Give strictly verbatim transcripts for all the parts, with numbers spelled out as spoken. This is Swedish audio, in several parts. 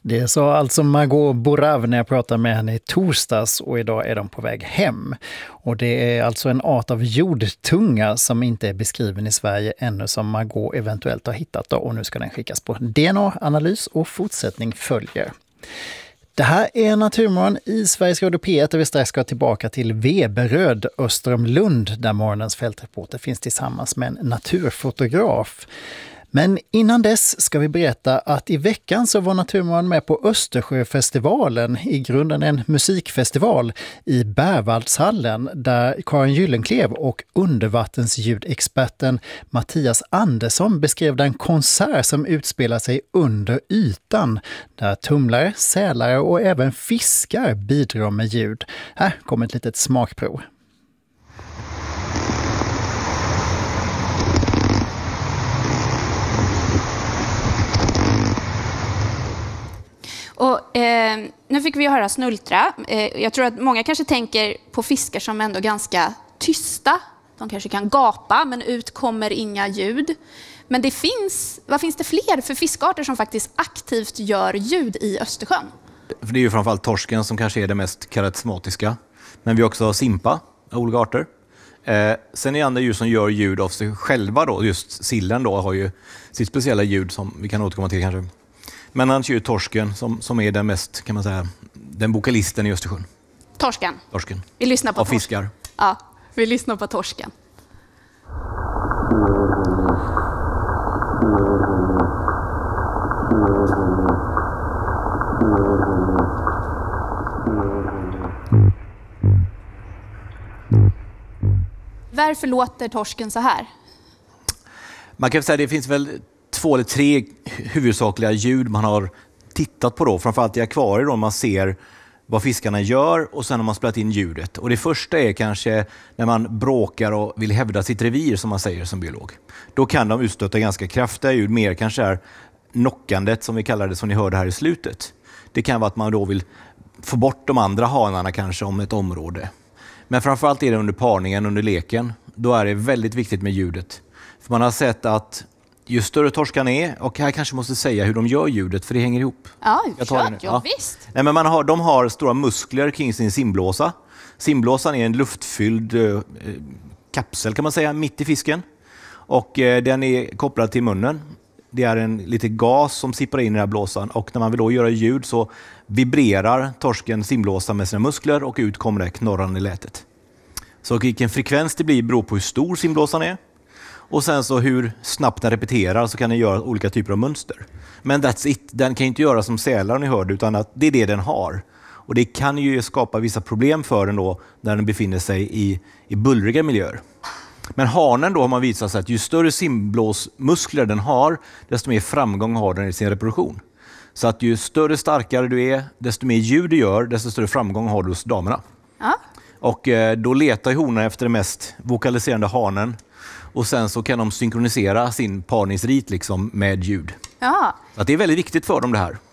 Det sa alltså Margot Borav när jag pratade med henne i torsdags, och idag är de på väg hem. Och det är alltså en art av jordtunga som inte är beskriven i Sverige ännu, som Margot eventuellt har hittat då, och nu ska den skickas på D N A-analys och fortsättning följer. Det här är Naturmorgon i Sveriges Radio P ett, och vi strax ska tillbaka till Veberöd öster om Lund, där morgonens fältreporter finns tillsammans med en naturfotograf. Men innan dess ska vi berätta att i veckan så var Naturmorgon med på Östersjöfestivalen, i grunden en musikfestival i Bärvaldshallen, där Karin Gyllenklev och undervattensljudexperten Mattias Andersson beskrev den konsert som utspelar sig under ytan, där tumlare, sälare och även fiskar bidrar med ljud. Här kommer ett litet smakprov. Och, eh, nu fick vi höra snultra. Eh, jag tror att många kanske tänker på fiskar som ändå ganska tysta. De kanske kan gapa, men ut kommer inga ljud. Men det finns, vad finns det fler för fiskarter som faktiskt aktivt gör ljud i Östersjön? Det är ju framförallt torsken som kanske är det mest karismatiska. Men vi har också simpa av olika arter. Eh, sen är andra djur som gör ljud av sig själva då. Just sillen då har ju sitt speciella ljud som vi kan återkomma till kanske. Men annars är ju torsken som, som är den mest, kan man säga, den vokalisten i Östersjön. Torsken. Torsken. Vi lyssnar på av fiskar. Ja, vi lyssnar på torsken. Varför låter torsken så här? Man kan säga att det finns väl två eller tre huvudsakliga ljud man har tittat på då. Framförallt i akvarier då man ser vad fiskarna gör, och sen har man spelat in ljudet. Och det första är kanske när man bråkar och vill hävda sitt revir, som man säger som biolog. Då kan de utstöta ganska kraftiga ljud. Mer kanske är knockandet, som vi kallar det, som ni hörde här i slutet. Det kan vara att man då vill få bort de andra hanarna kanske om ett område. Men framförallt är det under parningen, under leken. Då är det väldigt viktigt med ljudet. För man har sett att ju större torskan är, och här kanske måste säga hur de gör ljudet, för det hänger ihop. Ja, Jag tar kört, det nu. ja, Ja. visst. Nej, men man har, de har stora muskler kring sin simblåsa. Simblåsan är en luftfylld eh, kapsel kan man säga, mitt i fisken. Och eh, den är kopplad till munnen. Det är en lite gas som sipprar in i den här blåsan, och när man vill då göra ljud så vibrerar torsken simblåsan med sina muskler, och ut kommer det knorrande lätet. Så vilken frekvens det blir beror på hur stor simblåsan är. Och sen så hur snabbt den repeterar, så kan den göra olika typer av mönster. Men that's it. Den kan inte göra som sälar ni hörde, utan att det är det den har. Och det kan ju skapa vissa problem för den då när den befinner sig i, i bullriga miljöer. Men hanen då har man visat sig att ju större simblåsmuskler den har, desto mer framgång har den i sin reproduktion. Så att ju större, starkare du är, desto mer ljud du gör, desto större framgång har du hos damerna. Ja. Och eh, då letar honan efter den mest vokaliserande hanen. Och sen så kan de synkronisera sin parningsrit liksom med ljud. Ja. Så att det är väldigt viktigt för dem det här.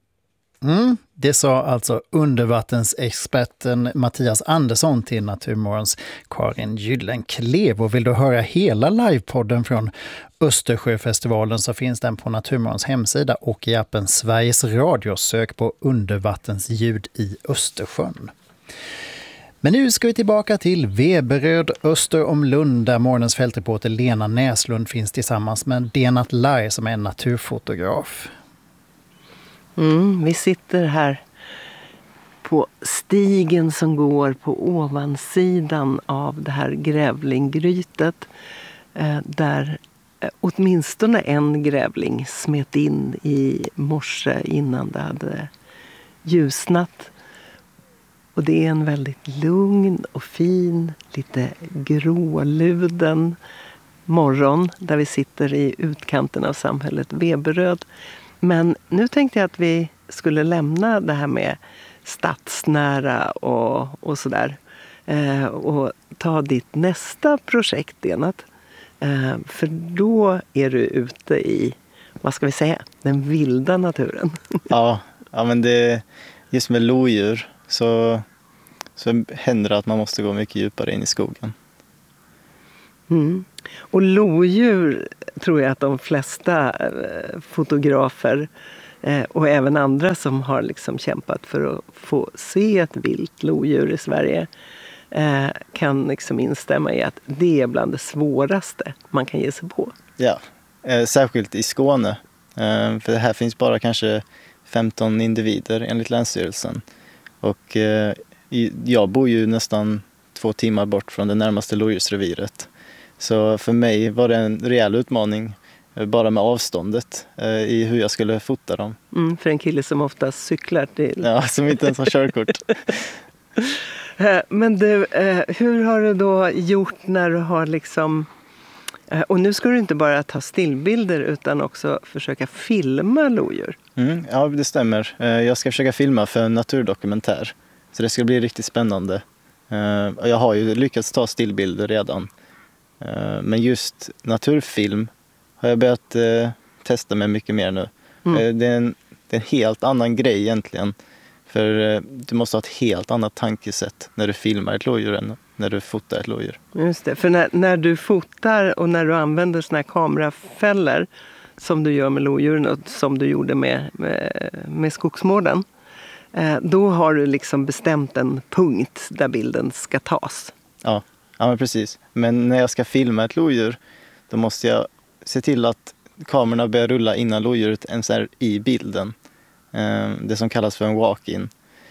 Mm, det sa alltså undervattensexperten Mattias Andersson till Naturmorgons Karin Gyllenklev. Och vill du höra hela livepodden från Östersjöfestivalen så finns den på Naturmorgons hemsida och i appen Sveriges Radio. Sök på undervattensljud i Östersjön. Men nu ska vi tillbaka till Veberöd öster om Lund, där morgonens fältreporter Lena Näslund finns tillsammans med Denat Lai som är en naturfotograf. Mm, vi sitter här på stigen som går på ovansidan av det här grävlinggrytet, eh, där eh, åtminstone en grävling smet in i morse innan det hade ljusnat. Och det är en väldigt lugn och fin, lite gråluden morgon där vi sitter i utkanten av samhället Veberöd. Men nu tänkte jag att vi skulle lämna det här med stadsnära och, och sådär. Eh, och ta ditt nästa projekt, Denat. Eh, för då är du ute i, vad ska vi säga, den vilda naturen. Ja, ja men det just med lodjur så, så händer det att man måste gå mycket djupare in i skogen. Mm. Och lodjur tror jag att de flesta fotografer Eh, och även andra som har liksom kämpat för att få se ett vilt lodjur i Sverige eh, kan liksom instämma i att det är bland det svåraste man kan ge sig på. Ja, eh, särskilt i Skåne. Eh, för här finns bara kanske femton individer enligt Länsstyrelsen. Och eh, jag bor ju nästan två timmar bort från det närmaste lodjursreviret. Så för mig var det en rejäl utmaning bara med avståndet eh, i hur jag skulle fota dem. Mm, för en kille som ofta cyklar till... Ja, som inte ens har körkort. Men du, eh, hur har du då gjort när du har liksom... Eh, och nu ska du inte bara ta stillbilder utan också försöka filma lodjur. Mm, ja, det stämmer. Eh, jag ska försöka filma för en naturdokumentär. Så det ska bli riktigt spännande. Eh, jag har ju lyckats ta stillbilder redan. Eh, men just naturfilm har jag börjat eh, testa med mycket mer nu. Mm. Eh, det, är en, det är en helt annan grej egentligen. För eh, du måste ha ett helt annat tankesätt när du filmar ett lodjur än när du fotar ett lodjur. Just det, för när, när du fotar och när du använder såna här kamerafällor som du gör med lodjuren och som du gjorde med, med, med skogsmården, eh, då har du liksom bestämt en punkt där bilden ska tas. Ja, ja men precis. Men när jag ska filma ett lodjur, då måste jag se till att kamerorna börjar rulla innan lodjuret ens är i bilden. Eh, det som kallas för en walk-in.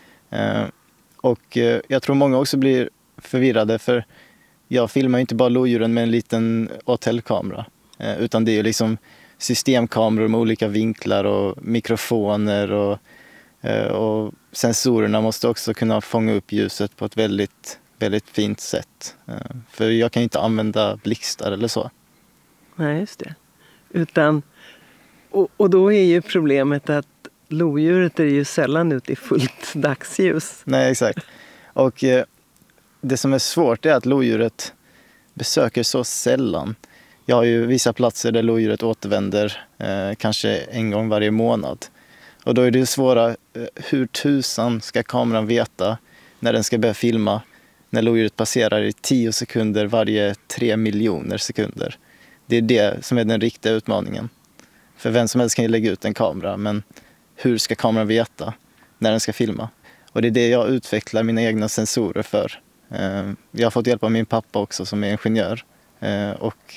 Eh, och eh, jag tror många också blir förvirrade, för jag filmar inte bara lodjuren med en liten hotellkamera. Eh, utan det är liksom systemkameror med olika vinklar och mikrofoner och, eh, och sensorerna måste också kunna fånga upp ljuset på ett väldigt, väldigt fint sätt. Eh, för jag kan ju inte använda blixtar eller så. Nej, just det. Utan, och, och då är ju problemet att lodjuret är ju sällan ute i fullt dagsljus. Nej, exakt. Och eh, det som är svårt är att lodjuret besöker så sällan. Jag har ju vissa platser där lodjuret återvänder eh, kanske en gång varje månad. Och då är det svåra, eh, hur tusan ska kameran veta när den ska börja filma när lodjuret passerar i tio sekunder varje tre miljoner sekunder. Det är det som är den riktiga utmaningen. För vem som helst kan ju lägga ut en kamera, men hur ska kameran veta när den ska filma? Och det är det jag utvecklar mina egna sensorer för. Jag har fått hjälp av min pappa också som är ingenjör. Och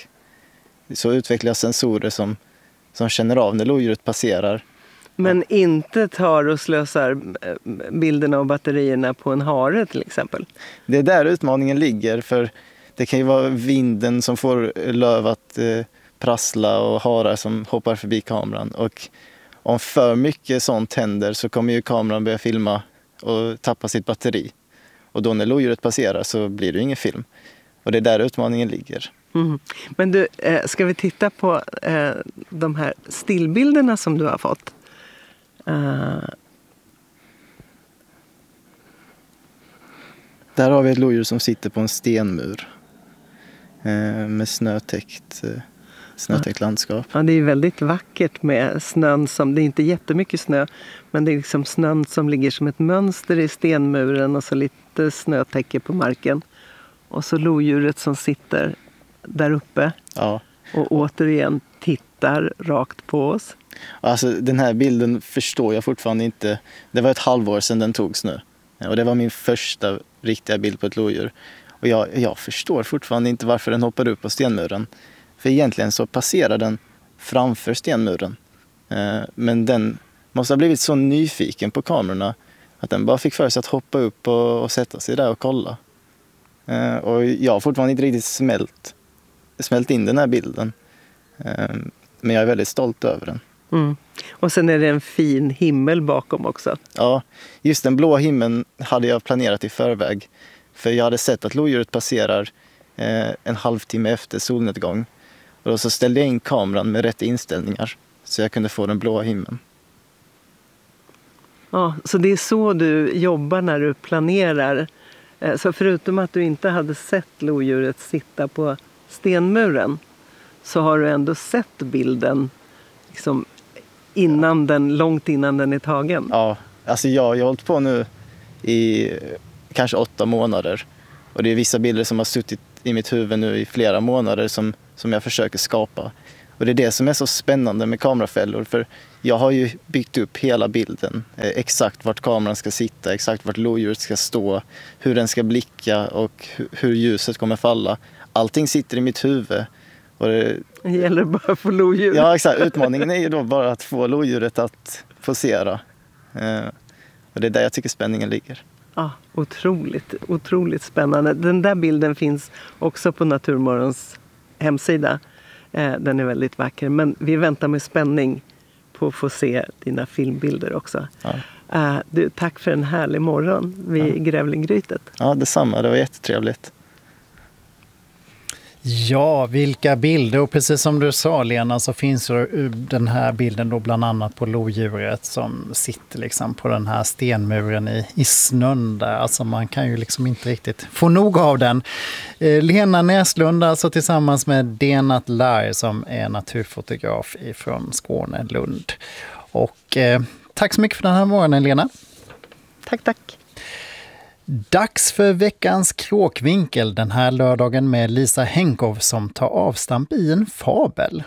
så utvecklar jag sensorer som, som känner av när lodjuret passerar. Men inte tar och slösar bilderna och batterierna på en hare till exempel? Det är där utmaningen ligger, för det kan ju vara vinden som får löv att eh, prassla och harar som hoppar förbi kameran. Och om för mycket sånt händer så kommer ju kameran börja filma och tappa sitt batteri. Och då när lodjuret passerar så blir det ingen film. Och det är där utmaningen ligger. Mm. Men du, eh, ska vi titta på eh, de här stillbilderna som du har fått? Uh... Där har vi ett lodjur som sitter på en stenmur eh, med snötäckt, eh, snötäckt landskap. Ja, det är väldigt vackert med snön som, det är inte jättemycket snö, men det är liksom snön som ligger som ett mönster i stenmuren och så lite snötäcke på marken. Och så lodjuret som sitter där uppe ja. och återigen tittar rakt på oss. Alltså den här bilden förstår jag fortfarande inte. Det var ett halvår sedan den togs nu. Och det var min första riktiga bild på ett lodjur. Och jag, jag förstår fortfarande inte varför den hoppade upp på stenmuren. För egentligen så passerar den framför stenmuren. Eh, men den måste ha blivit så nyfiken på kamerorna att den bara fick för sig att hoppa upp och, och sätta sig där och kolla. Eh, och jag har fortfarande inte riktigt smält, smält in den här bilden. Eh, men jag är väldigt stolt över den. Mm. Och sen är det en fin himmel bakom också. Ja, just den blå himlen hade jag planerat i förväg. För jag hade sett att lodjuret passerar eh, en halvtimme efter solnedgång. Och då så ställde jag in kameran med rätt inställningar så jag kunde få den blå himlen. Ja, så det är så du jobbar när du planerar. Eh, så förutom att du inte hade sett lodjuret sitta på stenmuren så har du ändå sett bilden liksom innan den, långt innan den är tagen. Ja, alltså jag, jag har hållit på nu i kanske åtta månader. Och det är vissa bilder som har suttit i mitt huvud nu i flera månader som, som jag försöker skapa. Och det är det som är så spännande med kamerafällor. För jag har ju byggt upp hela bilden. Eh, exakt vart kameran ska sitta, exakt vart lodjuret ska stå, hur den ska blicka och hu- hur ljuset kommer falla. Allting sitter i mitt huvud. Och det, Det gäller bara att få lodjur. ja, exakt. Utmaningen är ju då bara att få lodjuret att posera. Eh, och det är där jag tycker spänningen ligger. Ja, otroligt, otroligt spännande. Den där bilden finns också på Naturmorgons hemsida. Eh, den är väldigt vacker. Men vi väntar med spänning på att få se dina filmbilder också. Ja. Eh, du, tack för en härlig morgon vid Ja. Grävlinggrytet. Ja, detsamma. Det var jättetrevligt. Ja, vilka bilder. Och precis som du sa, Lena, så finns ju den här bilden då bland annat på lodjuret som sitter liksom på den här stenmuren i, i snön där. Alltså man kan ju liksom inte riktigt få nog av den. Eh, Lena Näslund alltså tillsammans med Denat Larr som är naturfotograf från Skåne, Lund. Och eh, tack så mycket för den här morgonen, Lena. Tack, tack. Dags för veckans kråkvinkel den här lördagen med Lisa Henkow som tar avstamp i en fabel.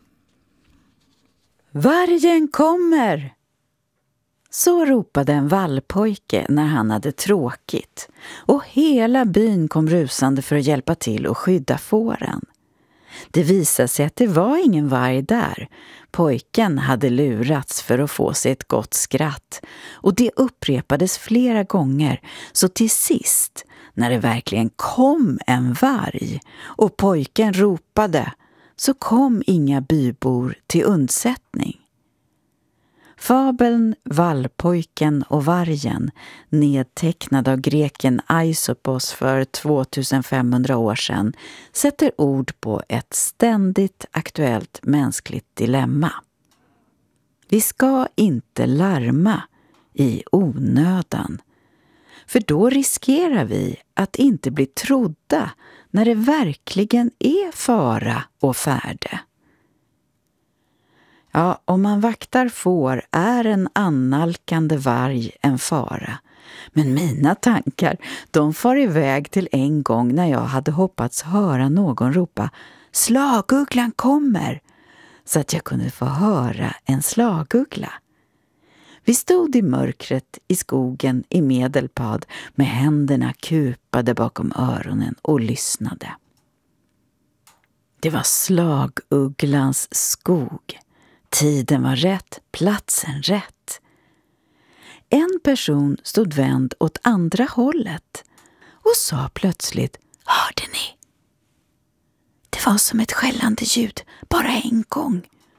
Vargen kommer! Så ropade en vallpojke när han hade tråkigt och hela byn kom rusande för att hjälpa till och skydda fåren. Det visade sig att det var ingen varg där. Pojken hade lurats för att få sig ett gott skratt och det upprepades flera gånger så till sist, när det verkligen kom en varg och pojken ropade, så kom inga bybor till undsättning. Fabeln Vallpojken och vargen, nedtecknad av greken Aisopos för tvåtusenfemhundra år sedan, sätter ord på ett ständigt aktuellt mänskligt dilemma. Vi ska inte larma i onödan, för då riskerar vi att inte bli trodda när det verkligen är fara och färde. Ja, om man vaktar får är en annalkande varg en fara. Men mina tankar, de far iväg till en gång när jag hade hoppats höra någon ropa "Slagugglan kommer!" så att jag kunde få höra en slaguggla. Vi stod i mörkret i skogen i Medelpad med händerna kupade bakom öronen och lyssnade. Det var slagugglans skog. Tiden var rätt, platsen rätt. En person stod vänd åt andra hållet och sa plötsligt: "Hörde ni?" Det var som ett skällande ljud, bara en gång.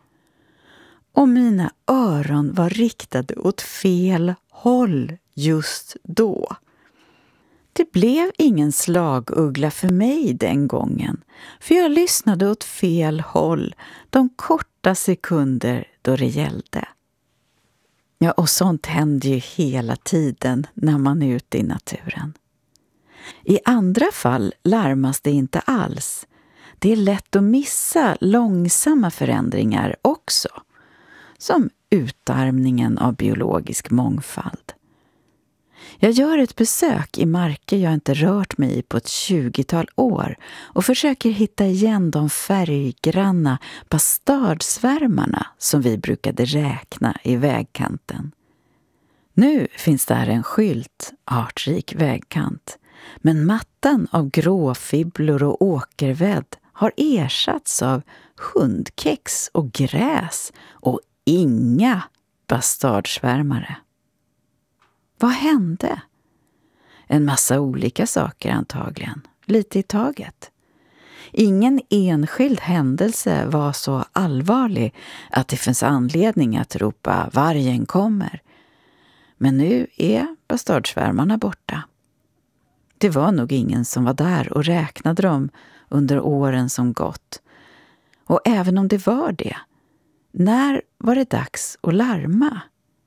Och mina öron var riktade åt fel håll just då. Det blev ingen slaguggla för mig den gången, för jag lyssnade åt fel håll de korta sekunder då det gällde. Ja, och sånt händer ju hela tiden när man är ute i naturen. I andra fall larmas det inte alls. Det är lätt att missa långsamma förändringar också, som utarmningen av biologisk mångfald. Jag gör ett besök i marker jag inte rört mig i på ett tjugotal år och försöker hitta igen de färggranna bastardsvärmarna som vi brukade räkna i vägkanten. Nu finns där en skylt, artrik vägkant, men mattan av gråfibblor och åkervädd har ersatts av hundkex och gräs och inga bastardsvärmare. Vad hände? En massa olika saker antagligen, lite i taget. Ingen enskild händelse var så allvarlig att det finns anledning att ropa "vargen kommer". Men nu är bastardsvärmarna borta. Det var nog ingen som var där och räknade dem under åren som gått. Och även om det var det, när var det dags att larma?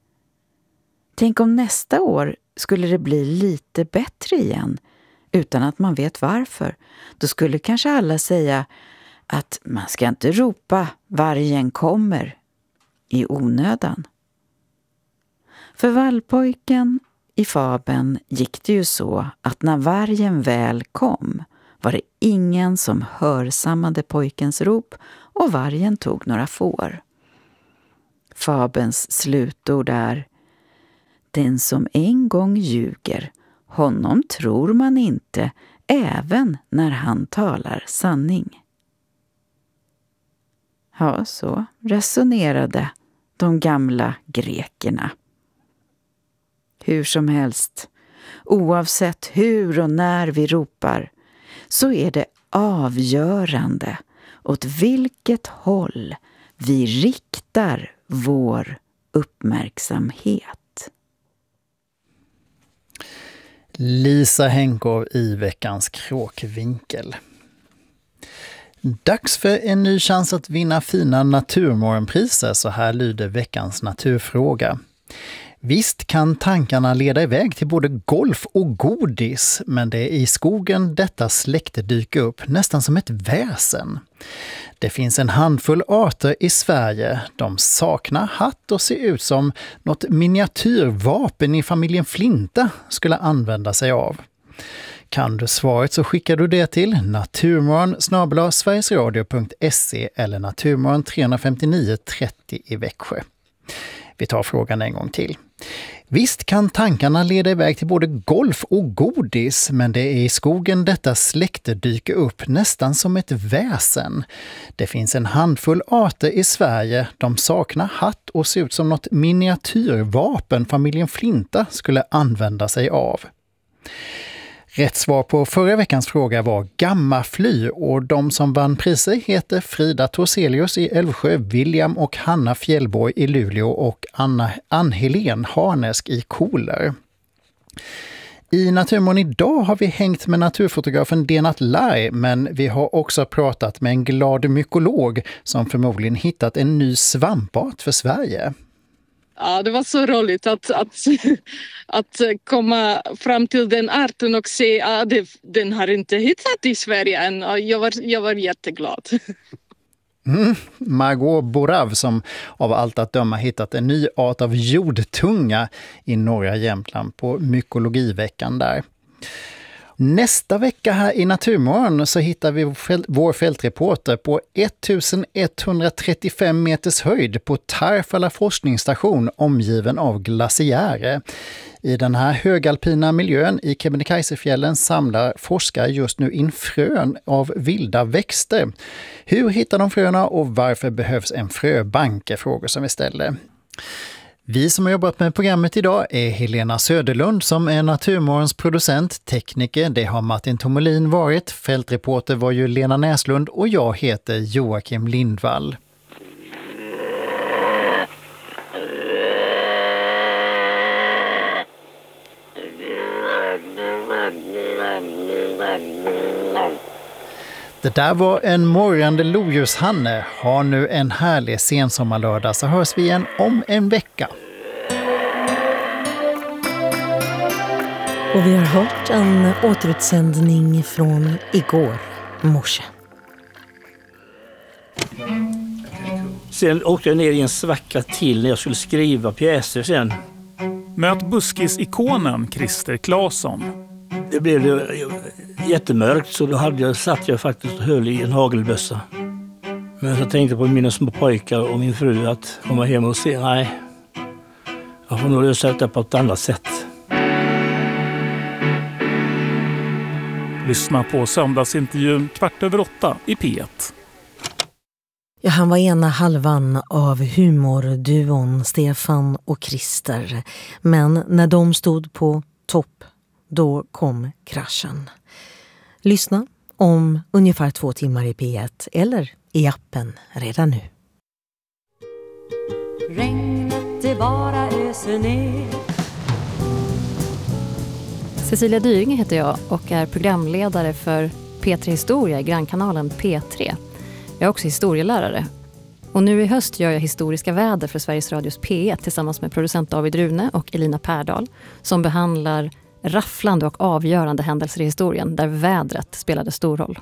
Tänk om nästa år skulle det bli lite bättre igen, utan att man vet varför. Då skulle kanske alla säga att man ska inte ropa "vargen kommer" i onödan. För vallpojken i fabeln gick det ju så att när vargen väl kom var det ingen som hörsammade pojkens rop och vargen tog några får. Fabelns slutord är: den som en gång ljuger, honom tror man inte, även när han talar sanning. Ja, så resonerade de gamla grekerna. Hur som helst, oavsett hur och när vi ropar, så är det avgörande åt vilket håll vi riktar vår uppmärksamhet. Lisa Henkow i veckans Kråkvinkel. Dags för en ny chans att vinna fina Naturmorgonpriser, så här lyder veckans naturfråga. Visst kan tankarna leda iväg till både golf och godis, men det är i skogen detta släkte dyker upp nästan som ett väsen. Det finns en handfull arter i Sverige. De saknar hatt och ser ut som något miniatyrvapen i familjen Flinta skulle använda sig av. Kan du svaret så skickar du det till naturmorgon snabel-a sverigesradio punkt se eller naturmorgon tre fem nio trettio i Växjö. Vi tar frågan en gång till. Visst kan tankarna leda iväg till både golf och godis, men det är i skogen detta släkte dyker upp nästan som ett väsen. Det finns en handfull arter i Sverige. De saknar hatt och ser ut som något miniatyrvapen familjen Flinta skulle använda sig av. Rätt svar på förra veckans fråga var gammafly, och de som vann priser heter Frida Torselius i Älvsjö, William och Hanna Fjällborg i Luleå och Anna Ann-Helén Harnesk i Koler. I Naturmorgon idag har vi hängt med naturfotografen Denat Lai, men vi har också pratat med en glad mykolog som förmodligen hittat en ny svampart för Sverige. Ja, det var så roligt att, att, att komma fram till den arten och se att ja, den har inte hittat i Sverige än. Jag var, jag var jätteglad. Mm. Margot Borav som av allt att döma hittat en ny art av jordtunga i norra Jämtland på mykologiveckan där. Nästa vecka här i Naturmorgon så hittar vi vår fältreporter på ettusenetthundratrettiofem meters höjd på Tarfala forskningsstation omgiven av glaciärer. I den här högalpina miljön i Kebnekaisefjällen samlar forskare just nu in frön av vilda växter. Hur hittar de fröna och varför behövs en fröbank är frågor som vi ställer. Vi som har jobbat med programmet idag är Helena Söderlund som är Naturmorgons producent, tekniker. Det har Martin Tomolin varit. Fältreporter var ju Lena Näslund och jag heter Joakim Lindvall. Det där var en morgande lodjurshanne. Ha nu en härlig sensommarlördag så hörs vi igen om en vecka. Och vi har hört en återutsändning från igår morse. Sen åkte jag ner i en svacka till när jag skulle skriva pjäser sen. Möt buskis-ikonen Christer Claesson. Det blev jättemörkt så då hade jag, satt jag faktiskt och höll i en hagelbössa. Men jag tänkte på mina små pojkar och min fru att komma hem och se. Nej, jag får nog lösa det på ett annat sätt. Lyssna på söndagsintervjun kvart över åtta i P ett. Ja, han var ena halvan av humorduon Stefan och Christer. Men när de stod på topp, då kom kraschen. Lyssna om ungefär två timmar i P ett eller i appen redan nu. Regnet det bara öser ner. Cecilia Dyring heter jag och är programledare för P tre Historia i grannkanalen P tre. Jag är också historielärare. Och nu i höst gör jag historiska väder för Sveriges Radios P ett tillsammans med producent David Rune och Elina Pärdal som behandlar rafflande och avgörande händelser i historien där vädret spelade stor roll.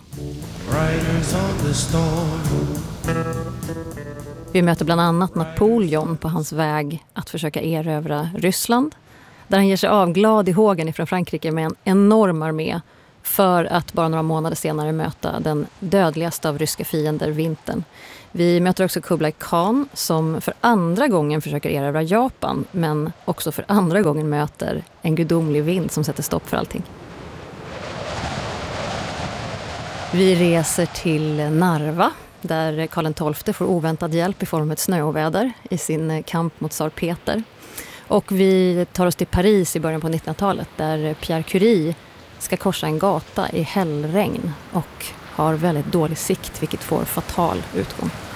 Vi möter bland annat Napoleon på hans väg att försöka erövra Ryssland, där han ger sig av glad i hågen ifrån Frankrike med en enorm armé för att bara några månader senare möta den dödligaste av ryska fiender, vintern. Vi möter också Kublai Khan som för andra gången försöker erövra Japan, men också för andra gången möter en gudomlig vind som sätter stopp för allting. Vi reser till Narva där Karl den tolfte får oväntad hjälp i form av ett snöoväder i sin kamp mot tsar Peter. Och vi tar oss till Paris i början på nittonhundratalet där Pierre Curie ska korsa en gata i hällregn och har väldigt dålig sikt, vilket får fatal utgång.